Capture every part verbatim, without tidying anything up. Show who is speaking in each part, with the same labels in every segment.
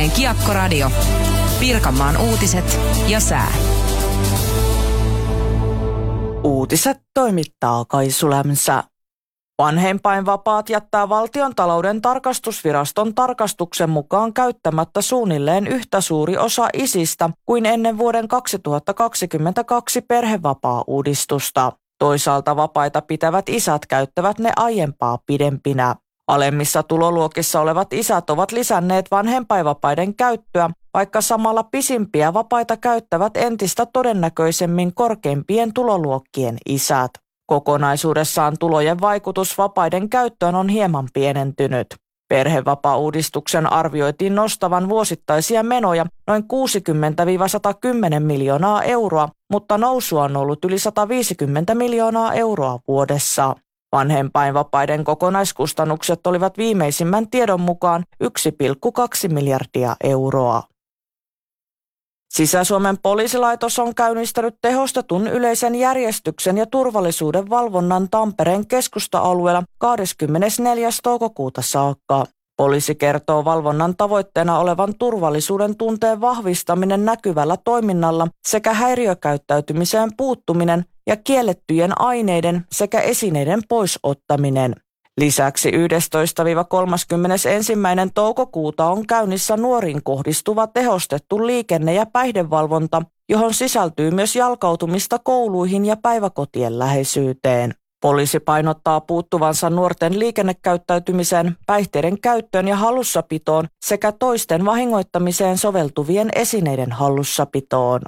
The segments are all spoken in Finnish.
Speaker 1: Tampereen Kiekkoradio. Pirkanmaan uutiset ja sää.
Speaker 2: Uutiset toimittaa Kaisu Lämsä. Vanhempainvapaat jättää Valtiontalouden tarkastusviraston tarkastuksen mukaan käyttämättä suunnilleen yhtä suuri osa isistä kuin ennen vuoden kaksituhattakaksikymmentäkaksi perhevapaa-uudistusta. Toisaalta vapaita pitävät isät käyttävät ne aiempaa pidempinä. Alemmissa tuloluokissa olevat isät ovat lisänneet vanhempainvapaiden käyttöä, vaikka samalla pisimpiä vapaita käyttävät entistä todennäköisemmin korkeimpien tuloluokkien isät. Kokonaisuudessaan tulojen vaikutus vapaiden käyttöön on hieman pienentynyt. Perhevapaa-uudistuksen arvioitiin nostavan vuosittaisia menoja noin kuusikymmentä sata kymmenen miljoonaa euroa, mutta nousu on ollut yli sata viisikymmentä miljoonaa euroa vuodessa. Vanhempainvapaiden kokonaiskustannukset olivat viimeisimmän tiedon mukaan yksi pilkku kaksi miljardia euroa. Sisä-Suomen poliisilaitos on käynnistänyt tehostetun yleisen järjestyksen ja turvallisuuden valvonnan Tampereen keskusta-alueella kahdeskymmenesneljäs toukokuuta saakka. Poliisi kertoo valvonnan tavoitteena olevan turvallisuuden tunteen vahvistaminen näkyvällä toiminnalla sekä häiriökäyttäytymiseen puuttuminen ja kiellettyjen aineiden sekä esineiden poisottaminen. Lisäksi yhdestoista kolmaskymmenesensimmäinen toukokuuta on käynnissä nuoriin kohdistuva tehostettu liikenne- ja päihdevalvonta, johon sisältyy myös jalkautumista kouluihin ja päiväkotien läheisyyteen. Poliisi painottaa puuttuvansa nuorten liikennekäyttäytymiseen, päihteiden käyttöön ja hallussapitoon sekä toisten vahingoittamiseen soveltuvien esineiden hallussapitoon.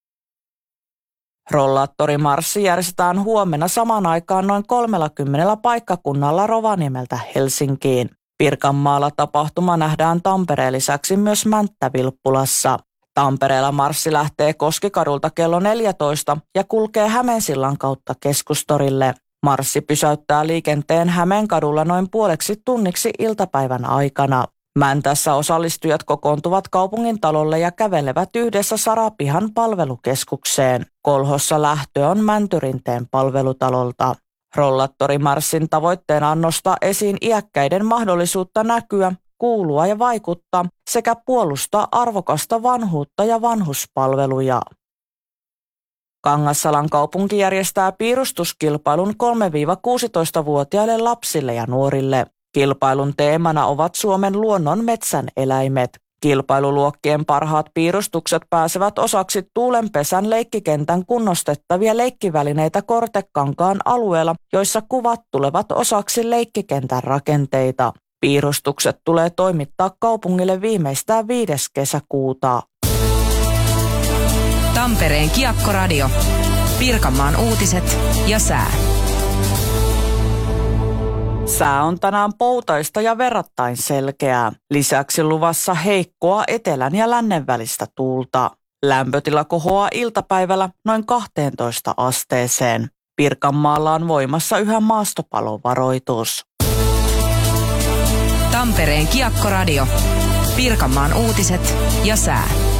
Speaker 2: Rollaattorimarssi järjestetään huomenna samaan aikaan noin kolmellakymmenellä paikkakunnalla Rovaniemeltä Helsinkiin. Pirkanmaalla tapahtuma nähdään Tampereen lisäksi myös Mänttä-Vilppulassa. Tampereella marssi lähtee Koskikadulta kello neljätoista ja kulkee Hämeensillan kautta Keskustorille. Marssi pysäyttää liikenteen Hämeenkadulla noin puoleksi tunniksi iltapäivän aikana. Mäntässä osallistujat kokoontuvat kaupungintalolle ja kävelevät yhdessä Sarapihan palvelukeskukseen. Kolhossa lähtö on Mäntyrinteen palvelutalolta. Rollattorimarssin tavoitteena on nostaa esiin iäkkäiden mahdollisuutta näkyä, kuulua ja vaikuttaa sekä puolustaa arvokasta vanhuutta ja vanhuspalveluja. Kangassalan kaupunki järjestää piirustuskilpailun kolme-kuusitoistavuotiaille lapsille ja nuorille. Kilpailun teemana ovat Suomen luonnon metsän eläimet. Kilpailuluokkien parhaat piirustukset pääsevät osaksi Tuulenpesän leikkikentän kunnostettavia leikkivälineitä Kortekankaan alueella, joissa kuvat tulevat osaksi leikkikentän rakenteita. Piirustukset tulee toimittaa kaupungille viimeistään viides kesäkuuta.
Speaker 1: Tampereen Kiekkoradio. Pirkanmaan uutiset ja sää.
Speaker 2: Sää on tänään poutaista ja verrattain selkeää. Lisäksi luvassa heikkoa etelän ja lännen välistä tuulta. Lämpötila kohoaa iltapäivällä noin kahteentoista asteeseen. Pirkanmaalla on voimassa yhä maastopalovaroitus.
Speaker 1: Tampereen Kiekkoradio. Pirkanmaan uutiset ja sää.